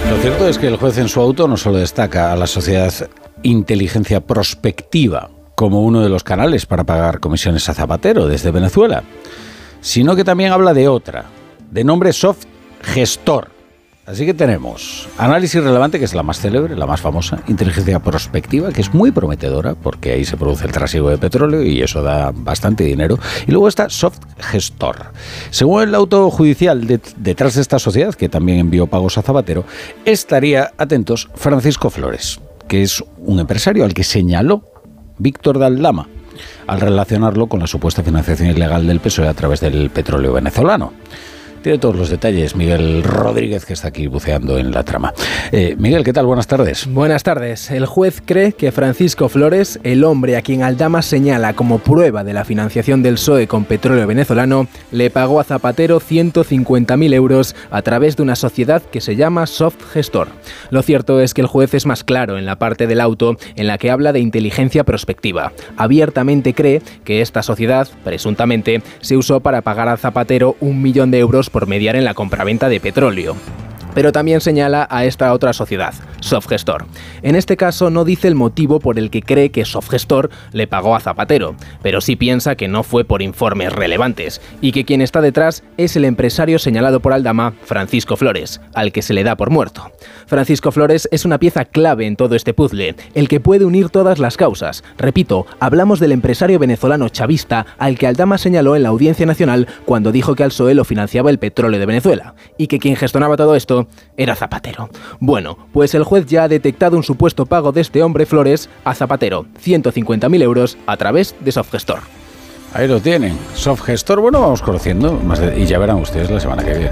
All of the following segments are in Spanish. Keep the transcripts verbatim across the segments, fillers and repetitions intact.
Lo cierto es que el juez en su auto no solo destaca a la sociedad Inteligencia Prospectiva como uno de los canales para pagar comisiones a Zapatero desde Venezuela, sino que también habla de otra, de nombre Softgestor. Así que tenemos análisis relevante, que es la más célebre, la más famosa, inteligencia prospectiva, que es muy prometedora, porque ahí se produce el trasiego de petróleo y eso da bastante dinero. Y luego está Softgestor. Según el auto judicial de, detrás de esta sociedad, que también envió pagos a Zapatero, estaría, atentos, Francisco Flores, que es un empresario al que señaló Víctor de Aldama al relacionarlo con la supuesta financiación ilegal del P S O E a través del petróleo venezolano. Tiene todos los detalles Miguel Rodríguez, que está aquí buceando en la trama. Eh, Miguel, ¿qué tal? Buenas tardes. Buenas tardes. El juez cree que Francisco Flores, el hombre a quien Aldama señala como prueba de la financiación del P S O E con petróleo venezolano, le pagó a Zapatero ciento cincuenta mil euros a través de una sociedad que se llama Softgestor. Lo cierto es que el juez es más claro en la parte del auto en la que habla de inteligencia prospectiva. Abiertamente cree que esta sociedad, presuntamente, se usó para pagar a Zapatero un millón de euros por mediar en la compraventa de petróleo. Pero también señala a esta otra sociedad, Softgestor. En este caso no dice el motivo por el que cree que Softgestor le pagó a Zapatero, pero sí piensa que no fue por informes relevantes y que quien está detrás es el empresario señalado por Aldama, Francisco Flores, al que se le da por muerto. Francisco Flores es una pieza clave en todo este puzzle, el que puede unir todas las causas. Repito, hablamos del empresario venezolano chavista al que Aldama señaló en la Audiencia Nacional cuando dijo que al P S O E lo financiaba el petróleo de Venezuela y que quien gestionaba todo esto era Zapatero. Bueno, pues el juez ya ha detectado un supuesto pago de este hombre Flores a Zapatero, ciento cincuenta mil euros a través de Softgestor. Ahí lo tienen, Softgestor. Bueno, vamos conociendo más de, y ya verán ustedes la semana que viene.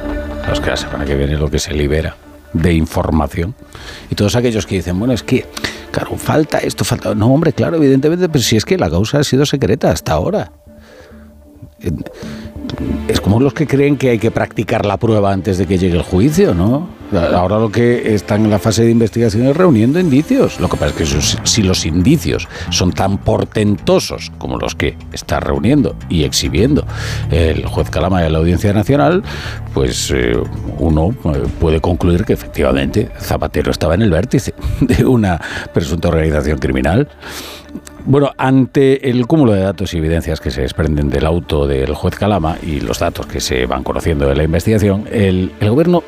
Es que la semana que viene lo que se libera de información. Y todos aquellos que dicen, bueno, es que, claro, falta esto, falta... No, hombre, claro, evidentemente, pero si es que la causa ha sido secreta hasta ahora. Es como los que creen que hay que practicar la prueba antes de que llegue el juicio, ¿no? Ahora lo que están en la fase de investigación es reuniendo indicios. Lo que pasa es que esos, si los indicios son tan portentosos como los que está reuniendo y exhibiendo el juez Calama de la Audiencia Nacional, pues eh, uno puede concluir que efectivamente Zapatero estaba en el vértice de una presunta organización criminal. Bueno, ante el cúmulo de datos y evidencias que se desprenden del auto del juez Calama y los datos que se van conociendo de la investigación, el, el gobierno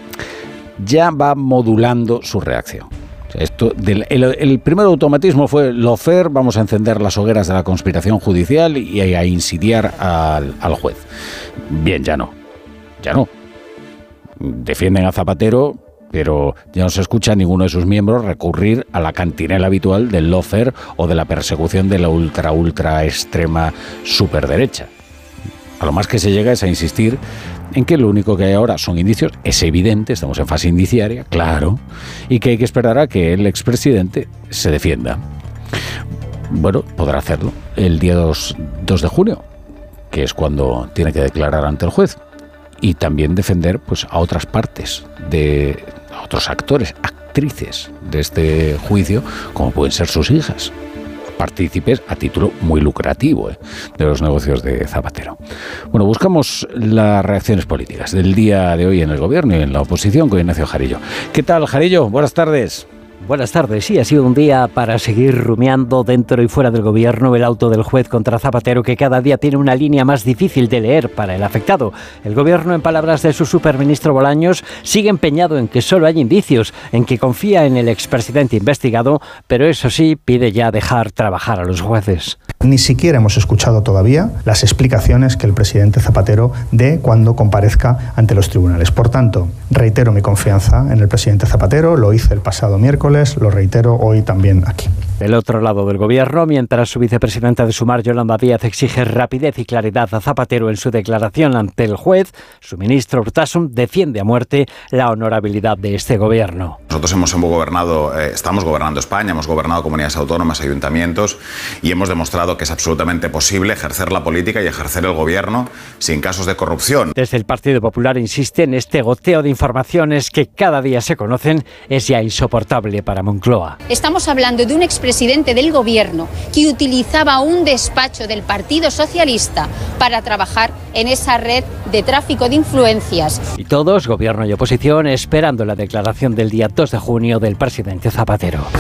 ya va modulando su reacción. O sea, esto del, el, el primer automatismo fue lofer, vamos a encender las hogueras de la conspiración judicial y a, a insidiar al, al juez. Bien, ya no, ya no. Defienden a Zapatero, pero ya no se escucha a ninguno de sus miembros recurrir a la cantinela habitual del lawfare o de la persecución de la ultra, ultra extrema superderecha. A lo más que se llega es a insistir en que lo único que hay ahora son indicios, es evidente, estamos en fase indiciaria, claro, y que hay que esperar a que el expresidente se defienda. Bueno, podrá hacerlo el día dos de junio, que es cuando tiene que declarar ante el juez, y también defender pues a otras partes de a otros actores, actrices de este juicio, como pueden ser sus hijas, partícipes a título muy lucrativo eh, de los negocios de Zapatero. Bueno, buscamos las reacciones políticas del día de hoy en el gobierno y en la oposición con Ignacio Jarillo. ¿Qué tal, Jarillo? Buenas tardes. Buenas tardes. Sí, ha sido un día para seguir rumiando dentro y fuera del gobierno el auto del juez contra Zapatero, que cada día tiene una línea más difícil de leer para el afectado. El gobierno, en palabras de su superministro Bolaños, sigue empeñado en que solo hay indicios, en que confía en el expresidente investigado, pero eso sí, pide ya dejar trabajar a los jueces. Ni siquiera hemos escuchado todavía las explicaciones que el presidente Zapatero dé cuando comparezca ante los tribunales. Por tanto, reitero mi confianza en el presidente Zapatero, lo hice el pasado miércoles, lo reitero hoy también aquí. Del otro lado del gobierno, mientras su vicepresidenta de Sumar, Yolanda Díaz, exige rapidez y claridad a Zapatero en su declaración ante el juez, su ministro Urtasun defiende a muerte la honorabilidad de este gobierno. Nosotros hemos, hemos gobernado, eh, estamos gobernando España, hemos gobernado comunidades autónomas, ayuntamientos, y hemos demostrado que es absolutamente posible ejercer la política y ejercer el gobierno sin casos de corrupción. Desde el Partido Popular insisten, este goteo de informaciones que cada día se conocen es ya insoportable para Moncloa. Estamos hablando de un expresidente presidente del gobierno que utilizaba un despacho del Partido Socialista para trabajar en esa red de tráfico de influencias. Y todos, gobierno y oposición, esperando la declaración del día dos de junio del presidente Zapatero.